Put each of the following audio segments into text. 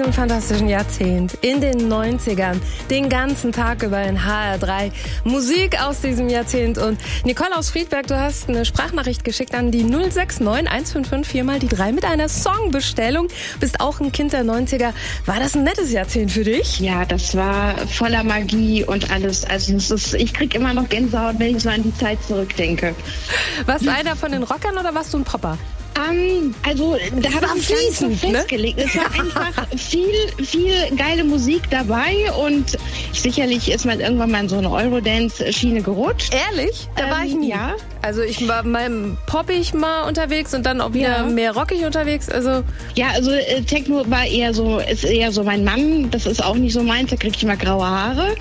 und fantastischen Jahrzehnt, in den 90ern, den ganzen Tag über in HR3. Musik aus diesem Jahrzehnt. Und Nicole aus Friedberg, du hast eine Sprachnachricht geschickt an die 069 155 4 mal die 3 mit einer Songbestellung. Bist auch ein Kind der 90er. War das ein nettes Jahrzehnt für dich? Ja, das war voller Magie und alles. Also ich krieg immer noch Gänsehaut, wenn ich so an die Zeit zurückdenke. Warst du einer von den Rockern oder warst du ein Popper? Also da habe ich mich gar nicht so festgelegt. Ne? Es war einfach viel geile Musik dabei und sicherlich ist man irgendwann mal in so eine Eurodance-Schiene gerutscht. Ehrlich? Da war ich nie. Ja. Also ich war mal poppig mal unterwegs und dann auch wieder mehr rockig unterwegs. Also Techno ist eher so mein Mann. Das ist auch nicht so meins, da kriege ich immer graue Haare.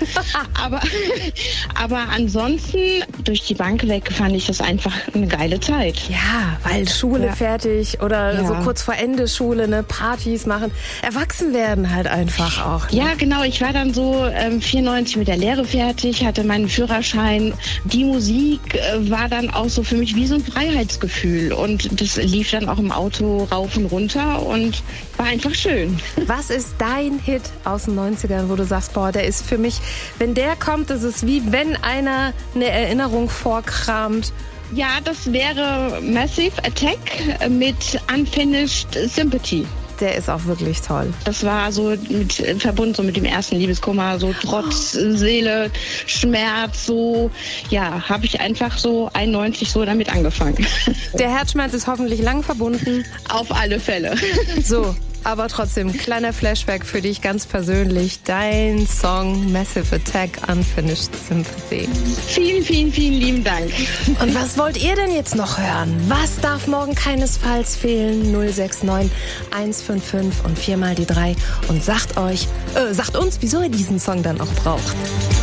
aber ansonsten durch die Bank weg fand ich das einfach eine geile Zeit. Ja, weil Schule fertig oder so kurz vor Ende Schule, ne, Partys machen. Erwachsen werden halt einfach auch. Ne? Ja, genau. Ich war dann so 94 mit der Lehre fertig, hatte meinen Führerschein. Die Musik war dann auch so für mich wie so ein Freiheitsgefühl. Und das lief dann auch im Auto rauf und runter und war einfach schön. Was ist dein Hit aus den 90ern, wo du sagst, boah, der ist für mich, wenn der kommt, ist es wie wenn einer eine Erinnerung vorkramt. Ja, das wäre Massive Attack mit Unfinished Sympathy. Der ist auch wirklich toll. Das war so verbunden so mit dem ersten Liebeskummer, so Trotz, Seele, Schmerz, so, ja, habe ich einfach so 91 so damit angefangen. Der Herzschmerz ist hoffentlich lang verbunden. Auf alle Fälle. So, aber trotzdem, kleiner Flashback für dich ganz persönlich. Dein Song Massive Attack, Unfinished Sympathy. Vielen lieben Dank. Und was wollt ihr denn jetzt noch hören? Was darf morgen keinesfalls fehlen? 069 155 und 4 mal die 3 und sagt uns, wieso ihr diesen Song dann auch braucht.